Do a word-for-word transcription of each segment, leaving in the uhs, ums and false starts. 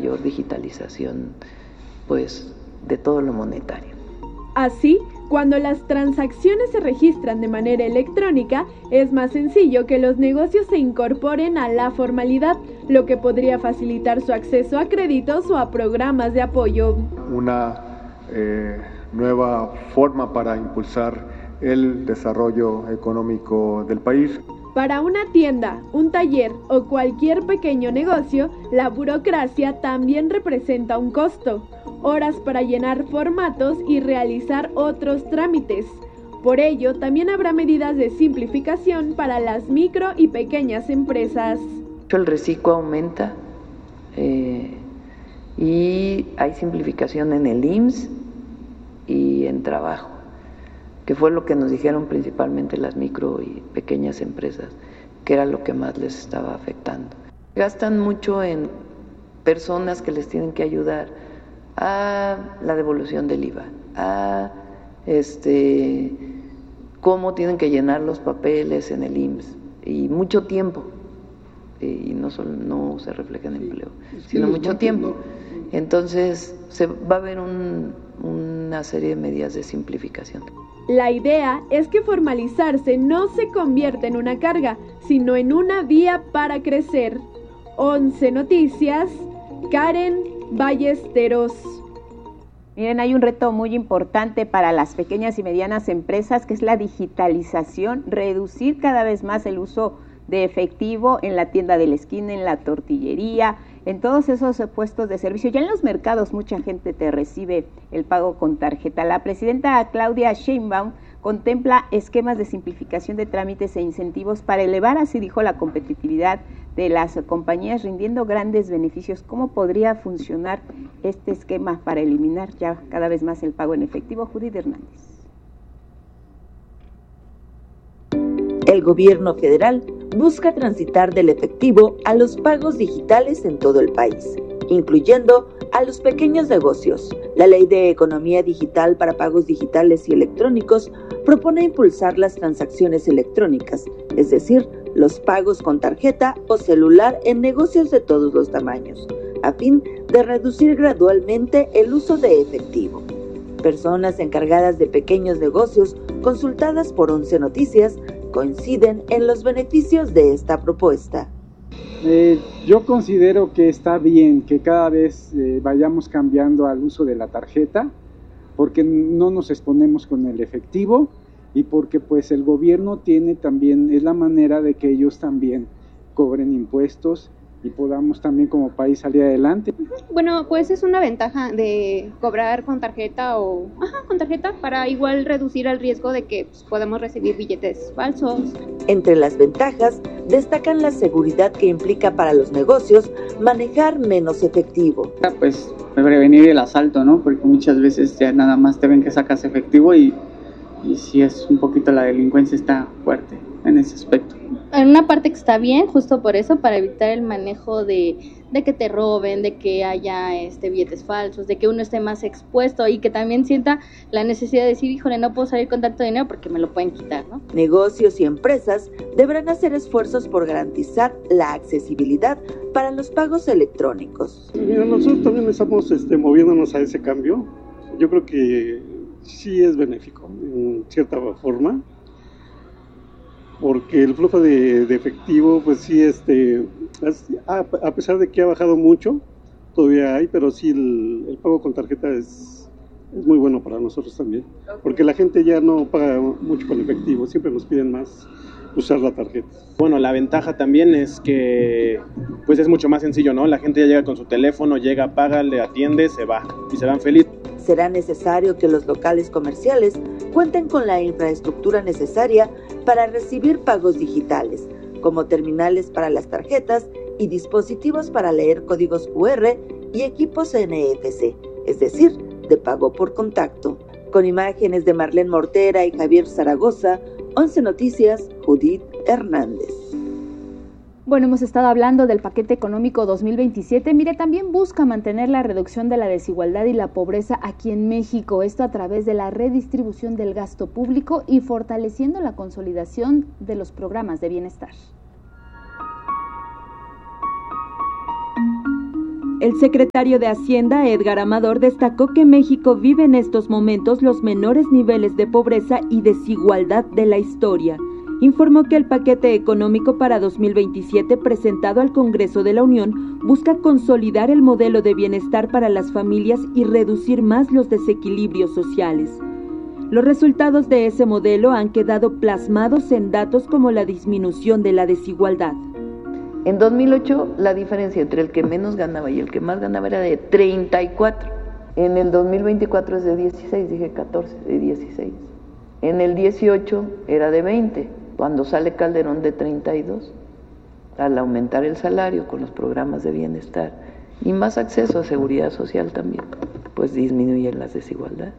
mayor digitalización, pues, de todo lo monetario. Así, cuando las transacciones se registran de manera electrónica, es más sencillo que los negocios se incorporen a la formalidad, lo que podría facilitar su acceso a créditos o a programas de apoyo. Una eh, nueva forma para impulsar el desarrollo económico del país. Para una tienda, un taller o cualquier pequeño negocio, la burocracia también representa un costo. Horas para llenar formatos y realizar otros trámites. Por ello, también habrá medidas de simplificación para las micro y pequeñas empresas. El reciclo aumenta eh, y hay simplificación en el I M S S y en trabajo, que fue lo que nos dijeron principalmente las micro y pequeñas empresas, que era lo que más les estaba afectando. Gastan mucho en personas que les tienen que ayudar a la devolución del I V A, a este, cómo tienen que llenar los papeles en el I M S S, y mucho tiempo, y no solo no se refleja en empleo, sino mucho tiempo. Entonces se va a haber un, una serie de medidas de simplificación. La idea es que formalizarse no se convierta en una carga, sino en una vía para crecer. once Noticias, Karen Ballesteros. Miren, hay un reto muy importante para las pequeñas y medianas empresas, que es la digitalización, reducir cada vez más el uso de efectivo en la tienda de la esquina, en la tortillería, en todos esos puestos de servicio. Ya en los mercados mucha gente te recibe el pago con tarjeta. La presidenta Claudia Sheinbaum contempla esquemas de simplificación de trámites e incentivos para elevar, así dijo, la competitividad de las compañías, rindiendo grandes beneficios. ¿Cómo podría funcionar este esquema para eliminar ya cada vez más el pago en efectivo? Judith Hernández. El gobierno federal busca transitar del efectivo a los pagos digitales en todo el país, incluyendo a los pequeños negocios. La Ley de Economía Digital para Pagos Digitales y Electrónicos propone impulsar las transacciones electrónicas, es decir, los pagos con tarjeta o celular en negocios de todos los tamaños, a fin de reducir gradualmente el uso de efectivo. Personas encargadas de pequeños negocios, consultadas por once Noticias, coinciden en los beneficios de esta propuesta. Eh, yo considero que está bien que cada vez eh, vayamos cambiando al uso de la tarjeta, porque no nos exponemos con el efectivo y porque pues el gobierno tiene también, es la manera de que ellos también cobren impuestos y podamos también como país salir adelante. Bueno, pues es una ventaja de cobrar con tarjeta o ajá, con tarjeta para igual reducir el riesgo de que pues, podemos recibir billetes falsos. Entre las ventajas destacan la seguridad que implica para los negocios manejar menos efectivo. Pues prevenir el asalto, ¿no? Porque muchas veces ya nada más te ven que sacas efectivo y, y sí es un poquito, la delincuencia está fuerte en ese aspecto. En una parte que está bien, justo por eso, para evitar el manejo de, de que te roben, de que haya este billetes falsos, de que uno esté más expuesto y que también sienta la necesidad de decir, híjole, no puedo salir con tanto dinero porque me lo pueden quitar, ¿no? Negocios y empresas deberán hacer esfuerzos por garantizar la accesibilidad para los pagos electrónicos. Mira, nosotros también estamos este, moviéndonos a ese cambio. Yo creo que sí es benéfico, en cierta forma, porque el flujo de, de efectivo, pues sí, este, a, a pesar de que ha bajado mucho, todavía hay, pero sí el, el pago con tarjeta es, es muy bueno para nosotros también, porque la gente ya no paga mucho con efectivo, siempre nos piden más usar la tarjeta. Bueno, la ventaja también es que pues es mucho más sencillo, ¿no? La gente ya llega con su teléfono, llega, paga, le atiende, se va y se van felices. Será necesario que los locales comerciales cuenten con la infraestructura necesaria para recibir pagos digitales, como terminales para las tarjetas y dispositivos para leer códigos cu erre y equipos ene efe ce, es decir, de pago por contacto. Con imágenes de Marlene Mortera y Javier Zaragoza, once Noticias, Judith Hernández. Bueno, hemos estado hablando del paquete económico dos mil veintisiete. Mire, también busca mantener la reducción de la desigualdad y la pobreza aquí en México. Esto a través de la redistribución del gasto público y fortaleciendo la consolidación de los programas de bienestar. El secretario de Hacienda, Edgar Amador, destacó que México vive en estos momentos los menores niveles de pobreza y desigualdad de la historia. Informó que el paquete económico para dos mil veintisiete presentado al Congreso de la Unión busca consolidar el modelo de bienestar para las familias y reducir más los desequilibrios sociales. Los resultados de ese modelo han quedado plasmados en datos como la disminución de la desigualdad. En dos mil ocho la diferencia entre el que menos ganaba y el que más ganaba era de treinta y cuatro. En el dos mil veinticuatro es de dieciséis, dije catorce, de dieciséis. En el dieciocho era de veinte, cuando sale Calderón de treinta y dos. Al aumentar el salario con los programas de bienestar y más acceso a seguridad social también, pues disminuyen las desigualdades.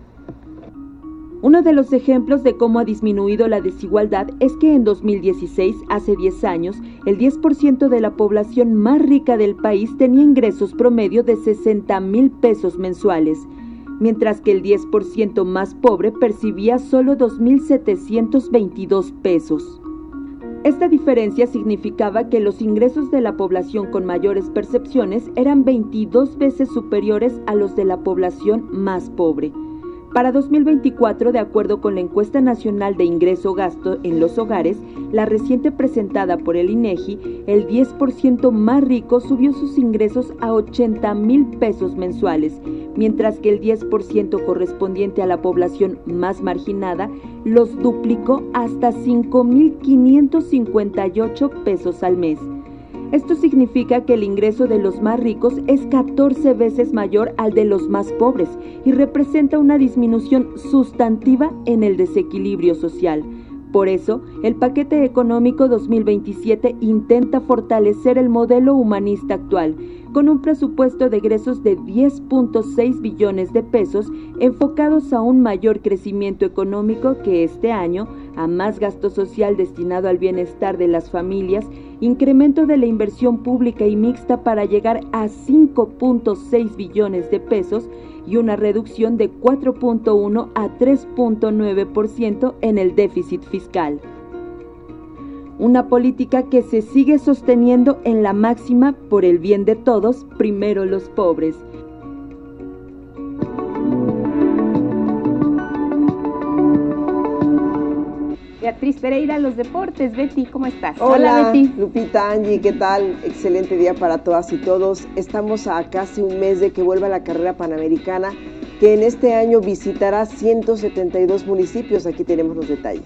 Uno de los ejemplos de cómo ha disminuido la desigualdad es que en dos mil dieciséis, hace diez años, el diez por ciento de la población más rica del país tenía ingresos promedio de sesenta mil pesos mensuales, mientras que el diez por ciento más pobre percibía solo dos mil setecientos veintidós pesos. Esta diferencia significaba que los ingresos de la población con mayores percepciones eran veintidós veces superiores a los de la población más pobre. Para dos mil veinticuatro, de acuerdo con la encuesta nacional de ingreso-gasto en los hogares, la reciente presentada por el INEGI, el diez por ciento más rico subió sus ingresos a ochenta mil pesos mensuales, mientras que el diez por ciento correspondiente a la población más marginada los duplicó hasta cinco mil quinientos cincuenta y ocho pesos al mes. Esto significa que el ingreso de los más ricos es catorce veces mayor al de los más pobres y representa una disminución sustantiva en el desequilibrio social. Por eso, el paquete económico dos mil veintisiete intenta fortalecer el modelo humanista actual, con un presupuesto de egresos de diez punto seis billones de pesos enfocados a un mayor crecimiento económico que este año, a más gasto social destinado al bienestar de las familias, incremento de la inversión pública y mixta para llegar a cinco punto seis billones de pesos y una reducción de cuatro punto uno a tres punto nueve por ciento en el déficit fiscal. Una política que se sigue sosteniendo en la máxima por el bien de todos, primero los pobres. Beatriz Pereira, los deportes. Betty, ¿cómo estás? Hola, Hola Betty. Lupita, Angie, ¿qué tal? Excelente día para todas y todos. Estamos a casi un mes de que vuelva la carrera panamericana, que en este año visitará ciento setenta y dos municipios. Aquí tenemos los detalles.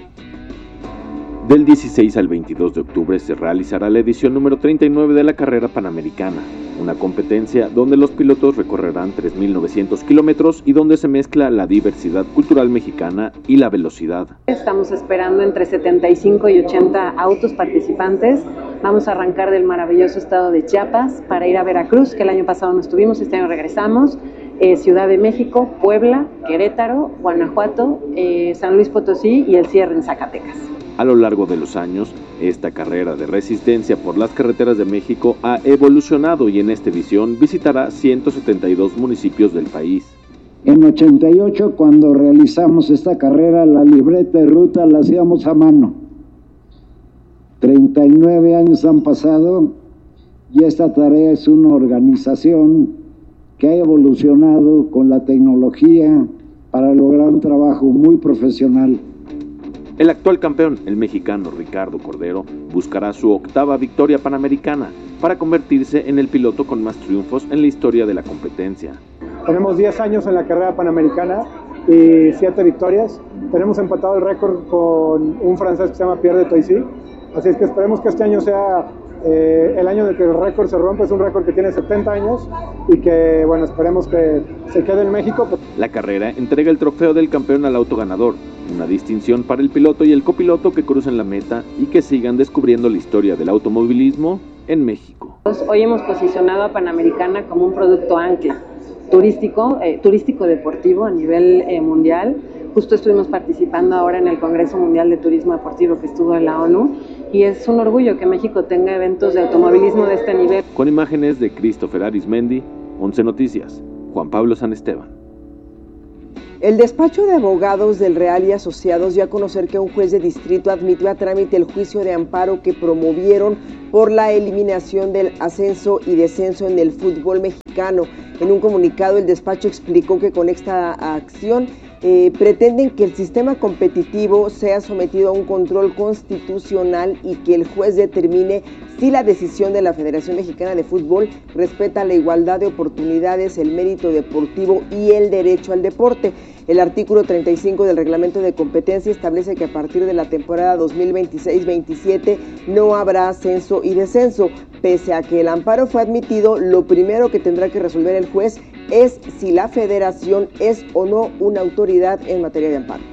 Del dieciséis al veintidós de octubre se realizará la edición número treinta y nueve de la carrera panamericana, una competencia donde los pilotos recorrerán tres mil novecientos kilómetros y donde se mezcla la diversidad cultural mexicana y la velocidad. Estamos esperando entre setenta y cinco y ochenta autos participantes. Vamos a arrancar del maravilloso estado de Chiapas para ir a Veracruz, que el año pasado no estuvimos, este año regresamos. Eh, Ciudad de México, Puebla, Querétaro, Guanajuato, eh, San Luis Potosí y el cierre en Zacatecas. A lo largo de los años, esta carrera de resistencia por las carreteras de México ha evolucionado y en esta edición visitará ciento setenta y dos municipios del país. En ochenta y ocho, cuando realizamos esta carrera, la libreta de ruta la hacíamos a mano. treinta y nueve años han pasado y esta tarea es una organización que ha evolucionado con la tecnología para lograr un trabajo muy profesional. El actual campeón, el mexicano Ricardo Cordero, buscará su octava victoria panamericana para convertirse en el piloto con más triunfos en la historia de la competencia. Tenemos diez años en la carrera panamericana y siete victorias. Tenemos empatado el récord con un francés que se llama Pierre de Toisy. Así es que esperemos que este año sea eh, el año en el que el récord se rompe. Es un récord que tiene setenta años y que, bueno, esperemos que se quede en México. La carrera entrega el trofeo del campeón al auto ganador, una distinción para el piloto y el copiloto que crucen la meta y que sigan descubriendo la historia del automovilismo en México. Hoy hemos posicionado a Panamericana como un producto ancla turístico, eh, turístico deportivo a nivel eh, mundial. Justo estuvimos participando ahora en el Congreso Mundial de Turismo Deportivo que estuvo en la ONU y es un orgullo que México tenga eventos de automovilismo de este nivel. Con imágenes de Christopher Arismendi, Once Noticias, Juan Pablo San Esteban. El despacho de abogados del Real y Asociados dio a conocer que un juez de distrito admitió a trámite el juicio de amparo que promovieron por la eliminación del ascenso y descenso en el fútbol mexicano. En un comunicado, el despacho explicó que con esta acción eh, pretenden que el sistema competitivo sea sometido a un control constitucional y que el juez determine si la decisión de la Federación Mexicana de Fútbol respeta la igualdad de oportunidades, el mérito deportivo y el derecho al deporte. El artículo treinta y cinco del reglamento de competencia establece que a partir de la temporada dos mil veintiséis veintisiete no habrá ascenso y descenso. Pese a que el amparo fue admitido, lo primero que tendrá que resolver el juez es si la federación es o no una autoridad en materia de amparo.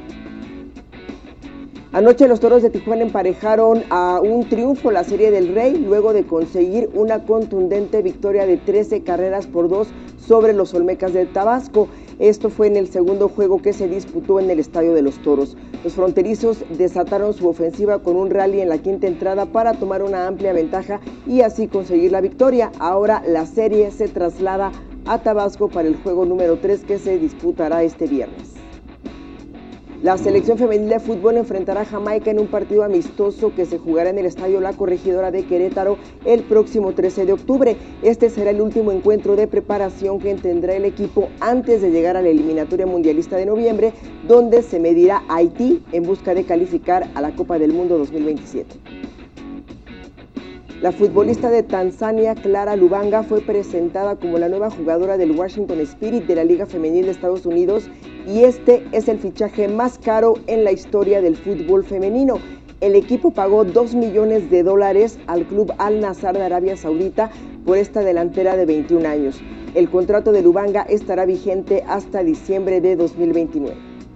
Anoche los Toros de Tijuana emparejaron a un triunfo la Serie del Rey luego de conseguir una contundente victoria de trece carreras por dos sobre los Olmecas de Tabasco. Esto fue en el segundo juego que se disputó en el Estadio de los Toros. Los fronterizos desataron su ofensiva con un rally en la quinta entrada para tomar una amplia ventaja y así conseguir la victoria. Ahora la serie se traslada a Tabasco para el juego número tres que se disputará este viernes. La selección femenil de fútbol enfrentará a Jamaica en un partido amistoso que se jugará en el Estadio La Corregidora de Querétaro el próximo trece de octubre. Este será el último encuentro de preparación que tendrá el equipo antes de llegar a la eliminatoria mundialista de noviembre, donde se medirá a Haití en busca de calificar a la Copa del Mundo dos mil veintisiete. La futbolista de Tanzania, Clara Lubanga, fue presentada como la nueva jugadora del Washington Spirit de la Liga Femenil de Estados Unidos y este es el fichaje más caro en la historia del fútbol femenino. El equipo pagó dos millones de dólares al club Al Nassr de Arabia Saudita por esta delantera de veintiún años. El contrato de Lubanga estará vigente hasta diciembre de dos mil veintinueve.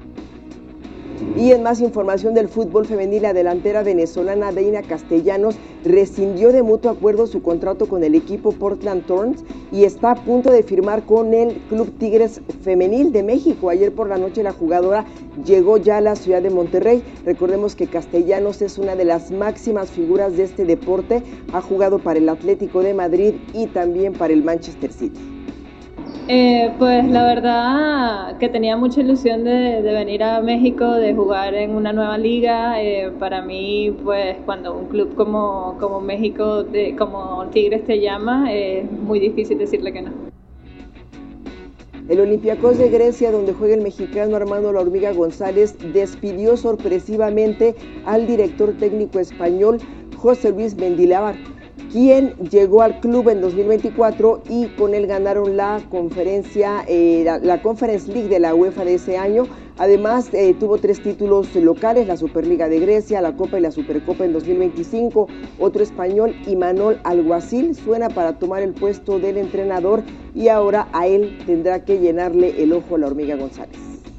Y en más información del fútbol femenil, la delantera venezolana Deina Castellanos rescindió de mutuo acuerdo su contrato con el equipo Portland Thorns y está a punto de firmar con el Club Tigres Femenil de México. Ayer por la noche la jugadora llegó ya a la ciudad de Monterrey. Recordemos que Castellanos es una de las máximas figuras de este deporte. Ha jugado para el Atlético de Madrid y también para el Manchester City. Eh, pues la verdad que tenía mucha ilusión de, de venir a México, de jugar en una nueva liga. Eh, para mí, pues cuando un club como, como México, de, como Tigres te llama, es muy difícil decirle que no. El Olympiacos de Grecia, donde juega el mexicano Armando La Hormiga González, despidió sorpresivamente al director técnico español José Luis Mendilibar, quien llegó al club en dos mil veinticuatro y con él ganaron la conferencia, eh, la, la Conference League de la UEFA de ese año. Además, eh, tuvo tres títulos locales, la Superliga de Grecia, la Copa y la Supercopa en dos mil veinticinco. Otro español, Imanol Alguacil, suena para tomar el puesto del entrenador y ahora a él tendrá que llenarle el ojo a La Hormiga González.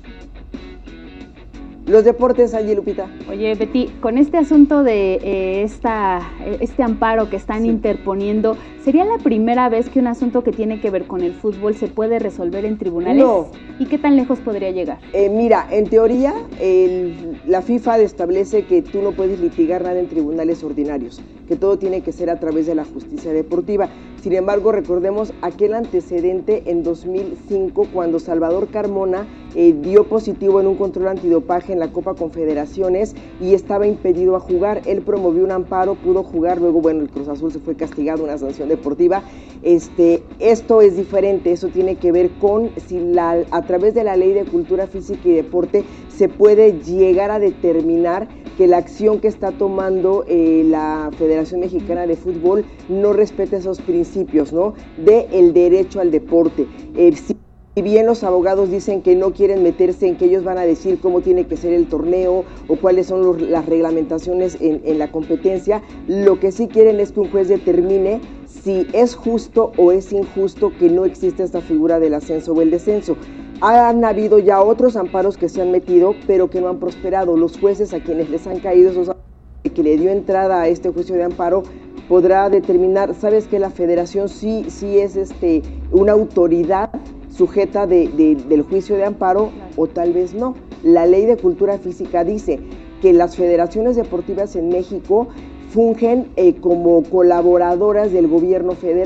Los deportes, allí Lupita. Oye, Betty, con este asunto de eh, esta, este amparo que están sí. interponiendo, ¿sería la primera vez que un asunto que tiene que ver con el fútbol se puede resolver en tribunales? No. ¿Y qué tan lejos podría llegar? Eh, mira, en teoría, el, la FIFA establece que tú no puedes litigar nada en tribunales ordinarios, que todo tiene que ser a través de la justicia deportiva. Sin embargo, recordemos aquel antecedente en dos mil cinco, cuando Salvador Carmona eh, dio positivo en un control antidopaje en la Copa Confederaciones y estaba impedido a jugar. Él promovió un amparo, pudo jugar, luego bueno, el Cruz Azul se fue castigado, una sanción deportiva. Este, esto es diferente, eso tiene que ver con si la, a través de la Ley de Cultura Física y Deporte se puede llegar a determinar que la acción que está tomando eh, la Federación Mexicana de Fútbol no respeta esos principios, ¿no? De el derecho al deporte. Eh, si Si bien los abogados dicen que no quieren meterse en que ellos van a decir cómo tiene que ser el torneo o cuáles son los, las reglamentaciones en, en la competencia, lo que sí quieren es que un juez determine si es justo o es injusto que no existe esta figura del ascenso o el descenso. Han habido ya otros amparos que se han metido, pero que no han prosperado. Los jueces a quienes les han caído esos amparos, que le dio entrada a este juicio de amparo, podrá determinar, sabes que la federación sí, sí es este, una autoridad sujeta de, de, del juicio de amparo o tal vez no. La Ley de Cultura Física dice que las federaciones deportivas en México fungen eh, como colaboradoras del gobierno federal.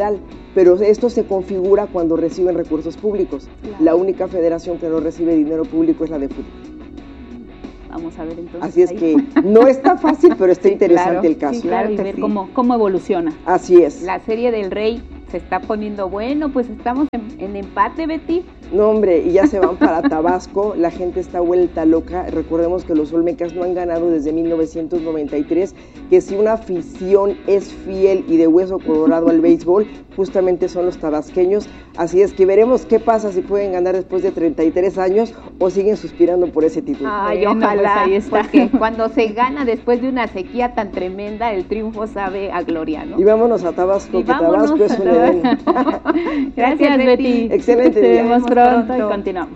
pero esto se configura cuando reciben recursos públicos. Claro. La única federación que no recibe dinero público es la de fútbol. Vamos a ver entonces. Así es ahí. que no está fácil, pero está sí, interesante claro, el caso. Sí, claro, y ver sí. cómo, cómo evoluciona. Así es. La serie del Rey se está poniendo bueno, pues estamos en, en empate, Betty. No, hombre, y ya se van para Tabasco, la gente está vuelta loca. Recordemos que los Olmecas no han ganado desde mil novecientos noventa y tres, que si una afición es fiel y de hueso colorado al béisbol, justamente son los tabasqueños. Así es que veremos qué pasa, si pueden ganar después de treinta y tres años o siguen suspirando por ese título. Ay, bueno, ojalá, pues ahí está. Porque cuando se gana después de una sequía tan tremenda, el triunfo sabe a gloria, ¿no? Y vámonos a Tabasco, y que Tabasco es un evento. Gracias, Betty. Excelente día. Nos vemos pronto, pronto y continuamos.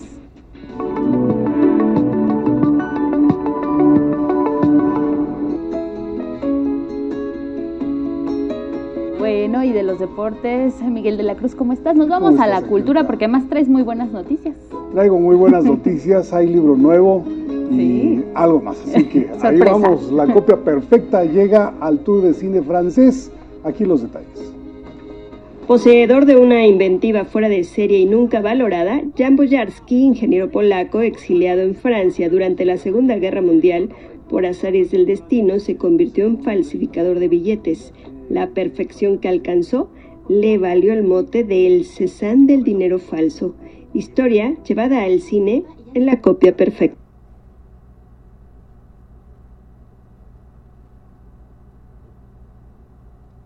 Bueno, y de los deportes, Miguel de la Cruz, ¿cómo estás? Nos vamos a la cultura porque además traes muy buenas noticias. Traigo muy buenas noticias, hay libro nuevo y sí. algo más, así que ahí vamos, la copia perfecta llega al Tour de Cine francés, aquí los detalles. Poseedor de una inventiva fuera de serie y nunca valorada, Jan Boyarsky, ingeniero polaco exiliado en Francia durante la Segunda Guerra Mundial, por azares del destino se convirtió en falsificador de billetes. La perfección que alcanzó le valió el mote de El Cézanne del dinero falso, historia llevada al cine en La copia perfecta.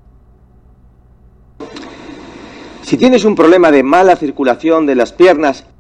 Si tienes un problema de mala circulación de las piernas